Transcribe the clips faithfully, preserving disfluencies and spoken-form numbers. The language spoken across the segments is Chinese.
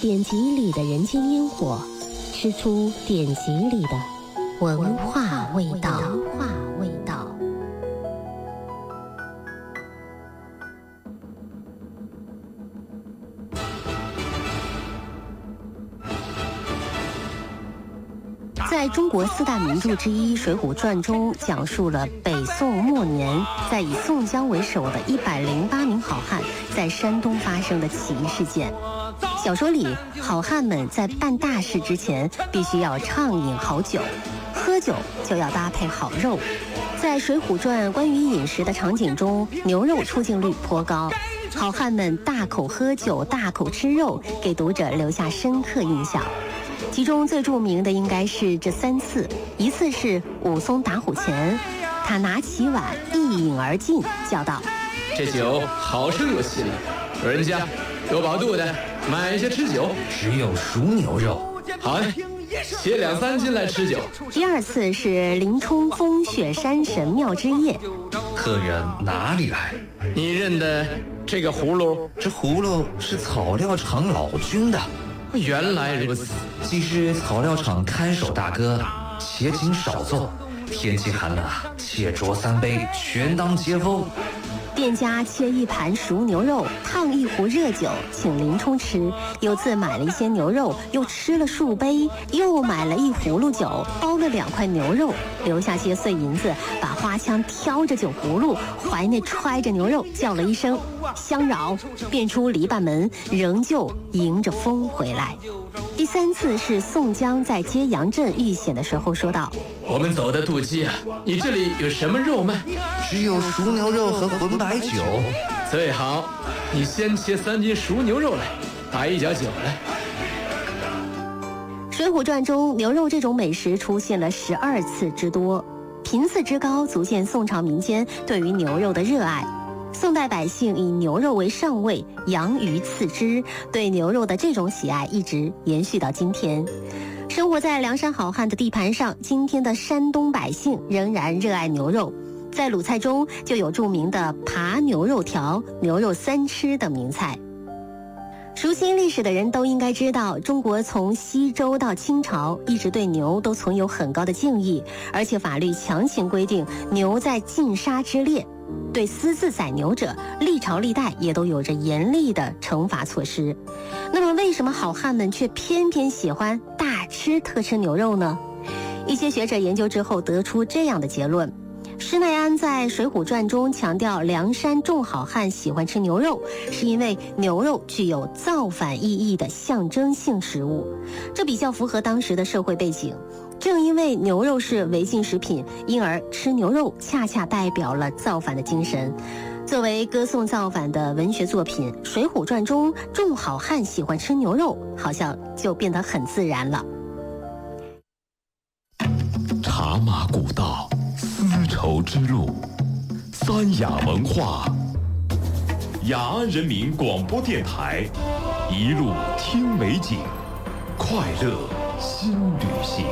典籍里的人间烟火，吃出典籍里的文化味道。文化味道。在中国四大名著之一《水浒传》中，讲述了北宋末年，在以宋江为首的一百零八名好汉在山东发生的起义事件。小说里，好汉们在办大事之前，必须要畅饮好酒，喝酒就要搭配好肉。在《水浒传》关于饮食的场景中，牛肉出镜率颇高，好汉们大口喝酒、大口吃肉，给读者留下深刻印象。其中最著名的应该是这三次，一次是武松打虎前，他拿起碗一饮而尽，叫道：“ 这酒好生有气力，老人家有饱肚的，买些吃酒。 只有熟牛肉， 好嘞，切两三斤来吃酒。” 第二次是林冲风雪山神庙之夜， 客人哪里来？ 你认得这个葫芦？ 这葫芦是草料厂老君的。 原来如此， 既是草料厂看守大哥，且请少奏。天气寒冷，且酌三杯，全当接风。 店家切一盘熟牛肉，烫一壶热酒，请林冲吃。又自买了一些牛肉，又吃了数杯，又买了一葫芦酒，包了两块牛肉，留下些碎银子，把花枪挑着酒葫芦，怀内揣着牛肉，叫了一声相扰，便出篱笆门，仍旧迎着风回来。第三次是宋江在揭阳镇遇险的时候说道：“ 我们走的渡鸡啊，你这里有什么肉卖？ 只有熟牛肉和浑白酒。 最好，你先切三斤熟牛肉来，打一脚酒来。” 《水浒传》中牛肉这种美食出现了十二次之多，频次之高，足见宋朝民间对于牛肉的热爱。宋代百姓以牛肉为上位，羊鱼次之，对牛肉的这种喜爱一直延续到今天。生活在梁山好汉的地盘上，今天的山东百姓仍然热爱牛肉，在鲁菜中就有著名的扒牛肉条、牛肉三吃等名菜。熟悉历史的人都应该知道，中国从西周到清朝一直对牛都存有很高的敬意，而且法律强行规定牛在禁杀之列，对私自宰牛者历朝历代也都有着严厉的惩罚措施。那么为什么好汉们却偏偏喜欢大吃特吃牛肉呢？一些学者研究之后得出这样的结论：施耐庵在《水浒传》中强调梁山众好汉喜欢吃牛肉，是因为牛肉具有造反意义的象征性食物，这比较符合当时的社会背景。正因为牛肉是违禁食品，因而吃牛肉恰恰代表了造反的精神。作为歌颂造反的文学作品，《水浒传》中众好汉喜欢吃牛肉，好像就变得很自然了。 茶马古道，丝绸之路，三雅文化，雅安人民广播电台，一路听美景，快乐新旅行。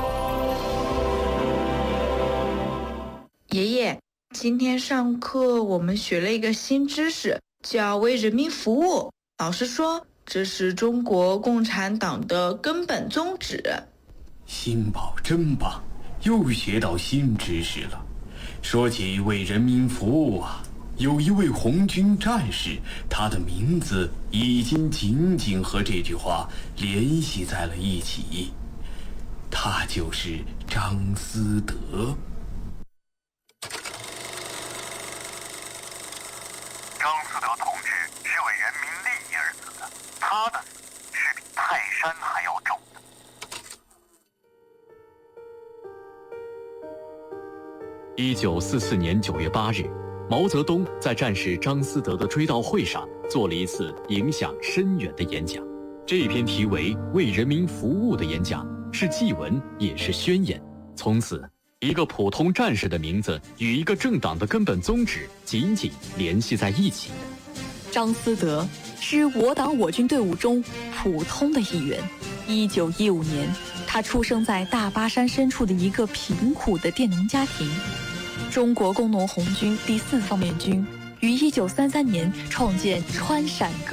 爷爷，今天上课我们学了一个新知识，叫为人民服务。老师说这是中国共产党的根本宗旨。 新宝真棒，又学到新知识了。说起为人民服务啊，有一位红军战士，他的名字已经紧紧和这句话联系在了一起，他就是张思德。 张思德同志是为人民利益而死的，他的死是比泰山还要重的。 一九四四年九月八日，毛泽东在战士张思德的追悼会上做了一次影响深远的演讲。这篇题为《为人民服务》的演讲是祭文，也是宣言。从此，一个普通战士的名字与一个政党的根本宗旨紧紧联系在一起。 张思德是我党我军队伍中普通的一员。一九一五年，他出生在大巴山深处的一个贫苦的佃农家庭。中国工农红军第四方面军于一九三三年创建川陕各